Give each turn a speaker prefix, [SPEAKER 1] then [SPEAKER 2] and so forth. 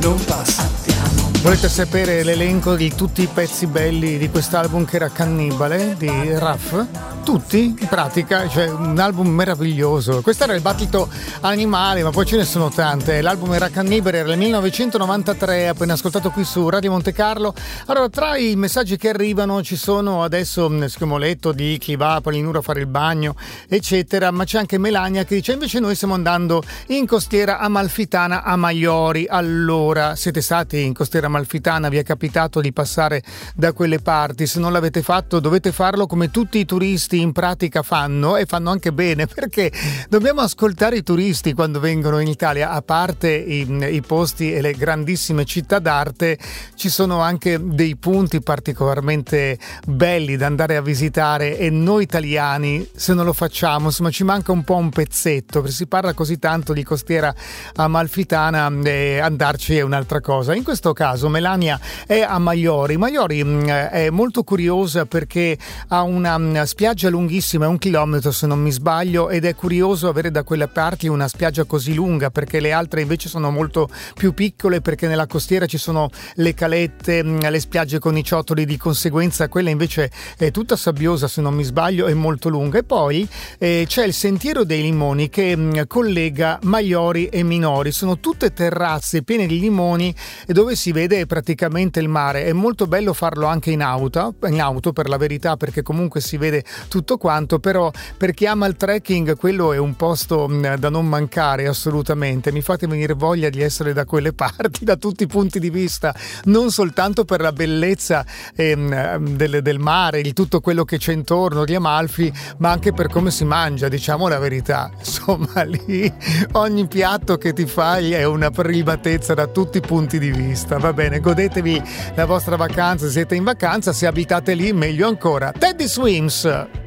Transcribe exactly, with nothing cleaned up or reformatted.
[SPEAKER 1] non passa.
[SPEAKER 2] Volete sapere l'elenco di tutti i pezzi belli di quest'album che era Cannibale di Ruff? Tutti, in pratica, cioè un album meraviglioso. Questo era il Battito Animale, ma poi ce ne sono tante. L'album era Cannibale, era il millenovecentonovantatré, appena ascoltato qui su Radio Monte Carlo. Allora, tra i messaggi che arrivano ci sono adesso Schiomoletto di chi va a Palinuro a fare il bagno, eccetera, ma c'è anche Melania che dice invece noi stiamo andando in costiera amalfitana a Maiori. Allora, siete stati in costiera amalfitana? Vi è capitato di passare da quelle parti? Se non l'avete fatto dovete farlo come tutti i turisti in pratica fanno, e fanno anche bene, perché dobbiamo ascoltare i turisti quando vengono in Italia. A parte i, i posti e le grandissime città d'arte, ci sono anche dei punti particolarmente belli da andare a visitare, e noi italiani, se non lo facciamo, insomma ci manca un po' un pezzetto, perché si parla così tanto di costiera amalfitana e andarci è un'altra cosa. In questo caso Melania è a Maiori. Maiori è molto curiosa perché ha una spiaggia lunghissima, è un chilometro se non mi sbaglio, ed è curioso avere da quelle parti una spiaggia così lunga, perché le altre invece sono molto più piccole, perché nella costiera ci sono le calette, le spiagge con i ciottoli, di conseguenza quella invece è tutta sabbiosa se non mi sbaglio, è molto lunga. E poi eh, c'è il Sentiero dei Limoni che mh, collega Maiori e Minori, sono tutte terrazze piene di limoni e dove si vede praticamente il mare. È molto bello farlo anche in auto, in auto per la verità, perché comunque si vede tutto quanto, però per chi ama il trekking quello è un posto da non mancare assolutamente. Mi fate venire voglia di essere da quelle parti da tutti i punti di vista, non soltanto per la bellezza ehm, del, del mare, di tutto quello che c'è intorno di Amalfi, ma anche per come si mangia, diciamo la verità. Insomma, lì ogni piatto che ti fai è una privatezza da tutti i punti di vista. Va bene, godetevi la vostra vacanza se siete in vacanza, se abitate lì meglio ancora. Teddy Swims.